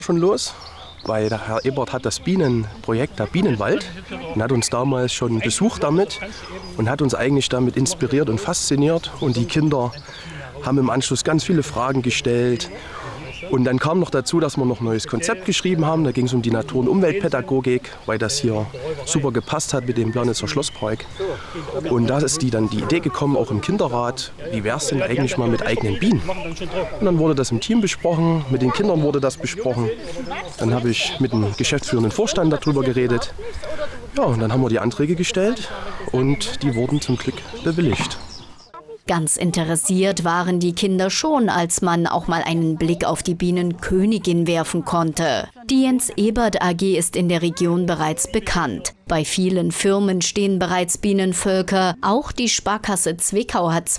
Schon los, weil der Herr Ebert hat das Bienenprojekt, der Bienenwald, und hat uns damals schon besucht damit und hat uns eigentlich damit inspiriert und fasziniert. Und die Kinder haben im Anschluss ganz viele Fragen gestellt. Und dann kam noch dazu, dass wir noch ein neues Konzept geschrieben haben. Da ging es um die Natur- und Umweltpädagogik, weil das hier super gepasst hat mit dem Planitzer Schlosspark. Und da ist dann die Idee gekommen, auch im Kinderrat, wie wäre es denn eigentlich mal mit eigenen Bienen? Und dann wurde das im Team besprochen, mit den Kindern wurde das besprochen. Dann habe ich mit dem geschäftsführenden Vorstand darüber geredet. Ja, und dann haben wir die Anträge gestellt und die wurden zum Glück bewilligt. Ganz interessiert waren die Kinder schon, als man auch mal einen Blick auf die Bienenkönigin werfen konnte. Die Jens Ebert AG ist in der Region bereits bekannt. Bei vielen Firmen stehen bereits Bienenvölker. Auch die Sparkasse Zwickau hat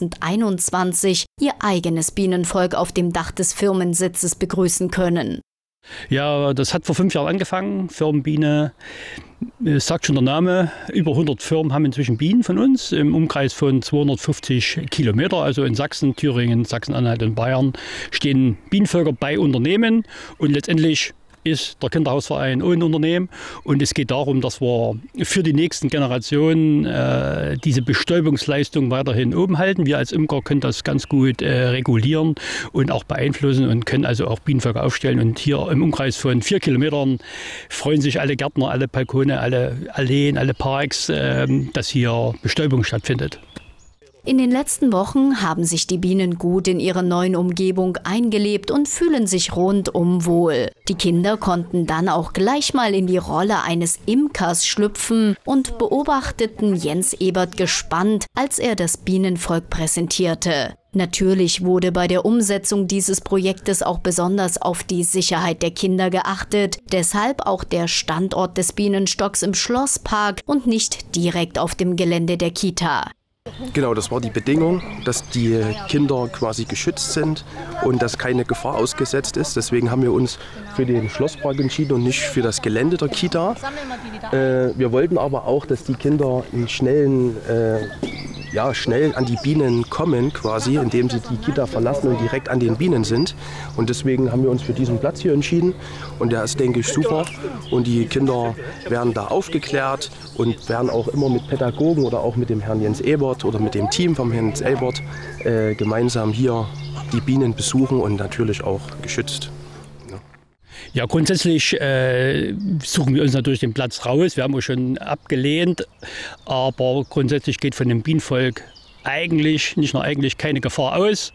2021 ihr eigenes Bienenvolk auf dem Dach des Firmensitzes begrüßen können. Ja, das hat vor 5 Jahren angefangen, Firmenbiene. Es sagt schon der Name, über 100 Firmen haben inzwischen Bienen von uns im Umkreis von 250 Kilometer. Also in Sachsen, Thüringen, Sachsen-Anhalt und Bayern stehen Bienenvölker bei Unternehmen und letztendlich ist der Kinderhausverein auch ein Unternehmen und es geht darum, dass wir für die nächsten Generationen diese Bestäubungsleistung weiterhin oben halten. Wir als Imker können das ganz gut regulieren und auch beeinflussen und können also auch Bienenvölker aufstellen. Und hier im Umkreis von 4 Kilometern freuen sich alle Gärtner, alle Balkone, alle Alleen, alle Parks, dass hier Bestäubung stattfindet. In den letzten Wochen haben sich die Bienen gut in ihre neuen Umgebung eingelebt und fühlen sich rundum wohl. Die Kinder konnten dann auch gleich mal in die Rolle eines Imkers schlüpfen und beobachteten Jens Ebert gespannt, als er das Bienenvolk präsentierte. Natürlich wurde bei der Umsetzung dieses Projektes auch besonders auf die Sicherheit der Kinder geachtet. Deshalb auch der Standort des Bienenstocks im Schlosspark und nicht direkt auf dem Gelände der Kita. Genau, das war die Bedingung, dass die Kinder quasi geschützt sind und dass keine Gefahr ausgesetzt ist. Deswegen haben wir uns für den Schlosspark entschieden und nicht für das Gelände der Kita. Wir wollten aber auch, dass die Kinder einen schnell an die Bienen kommen, quasi, indem sie die Kita verlassen und direkt an den Bienen sind. Und deswegen haben wir uns für diesen Platz hier entschieden. Und der ist, denke ich, super. Und die Kinder werden da aufgeklärt und werden auch immer mit Pädagogen oder auch mit dem Herrn Jens Ebert oder mit dem Team vom Herrn Jens Ebert gemeinsam hier die Bienen besuchen und natürlich auch geschützt. Ja, grundsätzlich suchen wir uns natürlich den Platz raus. Wir haben auch schon abgelehnt, aber grundsätzlich geht von dem Bienenvolk eigentlich, nicht nur eigentlich, keine Gefahr aus.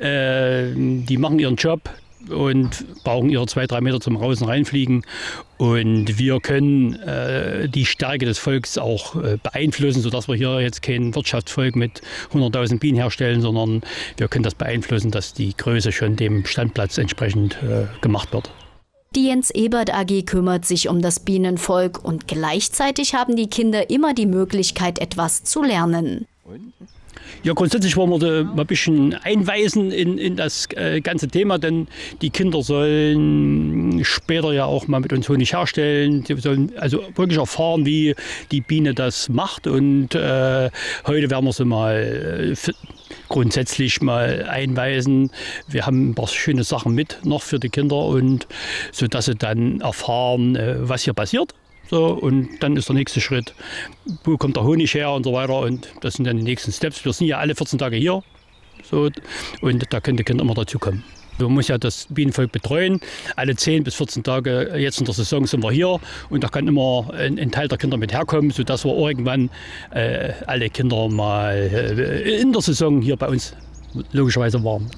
Die machen ihren Job und brauchen ihre 2-3 Meter zum Raus- und Reinfliegen. Und wir können die Stärke des Volks auch beeinflussen, sodass wir hier jetzt kein Wirtschaftsvolk mit 100.000 Bienen herstellen, sondern wir können das beeinflussen, dass die Größe schon dem Standplatz entsprechend gemacht wird. Die Jens Ebert AG kümmert sich um das Bienenvolk und gleichzeitig haben die Kinder immer die Möglichkeit, etwas zu lernen. Ja, grundsätzlich wollen wir da mal ein bisschen einweisen in das ganze Thema, denn die Kinder sollen später ja auch mal mit uns Honig herstellen. Sie sollen also wirklich erfahren, wie die Biene das macht. Und heute werden wir sie mal grundsätzlich mal einweisen. Wir haben ein paar schöne Sachen mit noch für die Kinder, und sodass sie dann erfahren, was hier passiert. So, und dann ist der nächste Schritt, wo kommt der Honig her und so weiter. Und das sind dann die nächsten Steps. Wir sind ja alle 14 Tage hier, so, und da können die Kinder immer dazukommen. Man muss ja das Bienenvolk betreuen. Alle 10 bis 14 Tage jetzt in der Saison sind wir hier, und da kann immer ein Teil der Kinder mit herkommen, sodass wir irgendwann alle Kinder mal in der Saison hier bei uns logischerweise waren.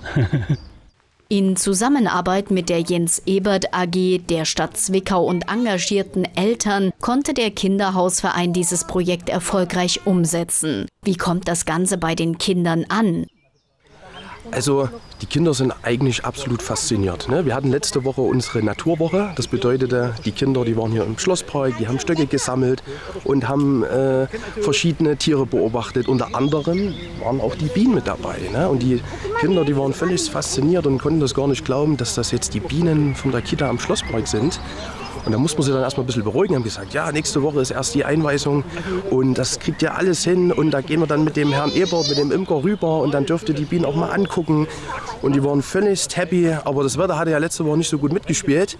In Zusammenarbeit mit der Jens Ebert AG, der Stadt Zwickau und engagierten Eltern konnte der Kinderhausverein dieses Projekt erfolgreich umsetzen. Wie kommt das Ganze bei den Kindern an? Also die Kinder sind eigentlich absolut fasziniert. Ne? Wir hatten letzte Woche unsere Naturwoche. Das bedeutete, die Kinder, die waren hier im Schlosspark, die haben Stöcke gesammelt und haben verschiedene Tiere beobachtet. Unter anderem waren auch die Bienen mit dabei. Ne? Und die Kinder, die waren völlig fasziniert und konnten das gar nicht glauben, dass das jetzt die Bienen von der Kita am Schlosspark sind. Und da muss man sie dann erstmal ein bisschen beruhigen. Haben gesagt, ja, nächste Woche ist erst die Einweisung und das kriegt ihr alles hin. Und da gehen wir dann mit dem Herrn Ebert, mit dem Imker rüber und dann dürft ihr die Bienen auch mal angucken. Und die waren völlig happy, aber das Wetter hatte ja letzte Woche nicht so gut mitgespielt.